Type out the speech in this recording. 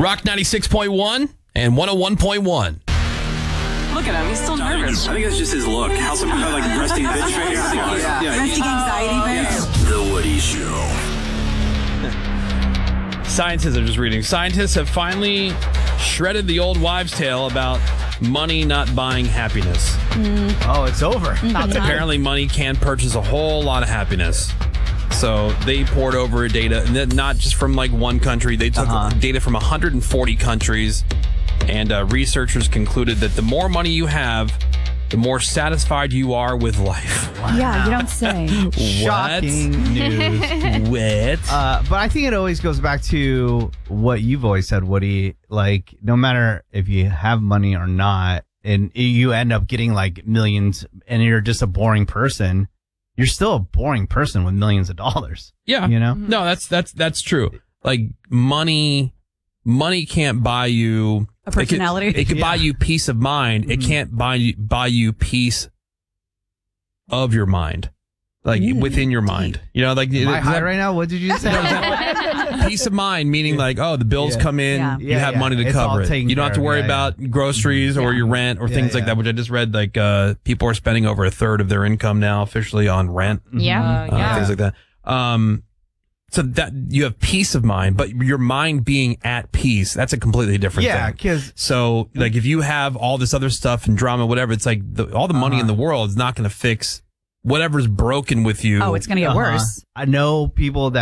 Rock 96.1 and 101.1. Look at him. He's still nervous. I think it's just his look. How some kind of like resting bitch face. Resting anxiety face. The Woody Show. Scientists, I'm just reading. Scientists have finally shredded the old wives' tale about money not buying happiness. Oh, it's over. Apparently, money can purchase a whole lot of happiness. So they poured over data, and not just from like one country. They took data from 140 countries, and researchers concluded that the more money you have, the more satisfied you are with life. Wow. Yeah, you don't say. Shocking news. What? But I think it always goes back to what you've always said, Woody. Like, no matter if you have money or not, and you end up getting like millions, and you're just a boring person, you're still a boring person with millions of dollars. Yeah. You know? No, that's true. Like money can't buy you A personality. It could buy you peace of mind. It can't buy you peace of your mind. Like within your mind. You know, like Am I high right now? What did you say? peace of mind, meaning like, oh, the bills come in, you have money to It's all cover it. taken You don't have to care of. worry about groceries or your rent or things like that, which I just read, like people are spending over a third of their income now officially on rent. Yeah. Things like that. So that you have peace of mind, but your mind being at peace, that's a completely different thing. Yeah, because So like if you have all this other stuff and drama, whatever, it's like all the money in the world is not going to fix whatever's broken with you. Oh, it's going to get worse. I know people that